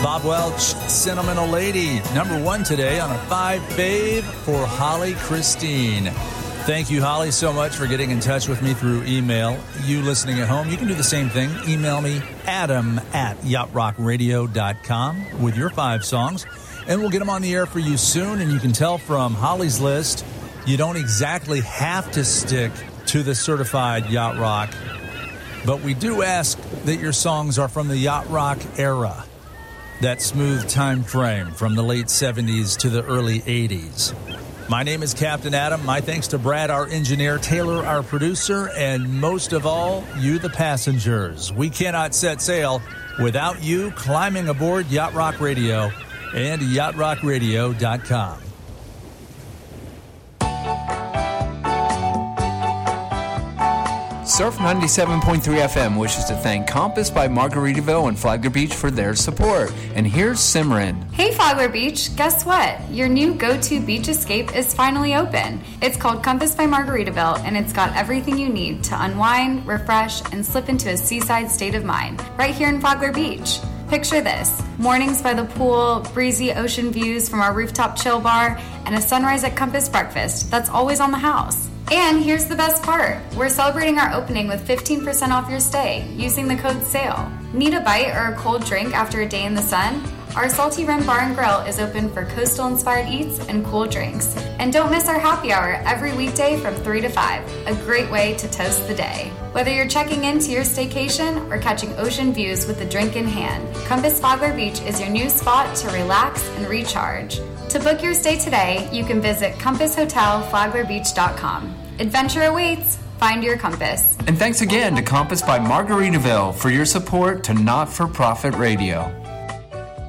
Bob Welch, Sentimental Lady, number 1 today on a 5 fave for Holly Christine. Thank you, Holly, so much for getting in touch with me through email. You listening at home, you can do the same thing. Email me, adam@yachtrockradio.com with your 5 songs, and we'll get them on the air for you soon. And you can tell from Holly's list, you don't exactly have to stick to the certified Yacht Rock, but we do ask that your songs are from the Yacht Rock era. That smooth time frame from the late 70s to the early 80s. My name is Captain Adam. My thanks to Brad, our engineer, Taylor, our producer, and most of all, you, the passengers. We cannot set sail without you climbing aboard Yacht Rock Radio and yachtrockradio.com. Surf 97.3 FM wishes to thank Compass by Margaritaville and Flagler Beach for their support. And here's Simran. Hey Flagler Beach, guess what? Your new go-to beach escape is finally open. It's called Compass by Margaritaville, and it's got everything you need to unwind, refresh, and slip into a seaside state of mind right here in Flagler Beach. Picture this: mornings by the pool, breezy ocean views from our rooftop chill bar, and a sunrise at Compass breakfast that's always on the house. And here's the best part. We're celebrating our opening with 15% off your stay using the code SAIL. Need a bite or a cold drink after a day in the sun? Our Salty Rim Bar and Grill is open for coastal-inspired eats and cool drinks. And don't miss our happy hour every weekday from 3 to 5, a great way to toast the day. Whether you're checking into your staycation or catching ocean views with a drink in hand, Compass Flagler Beach is your new spot to relax and recharge. To book your stay today, you can visit compasshotelflaglerbeach.com. Adventure awaits. Find your compass. And thanks again to Compass by Margaritaville for your support to Not-For-Profit Radio.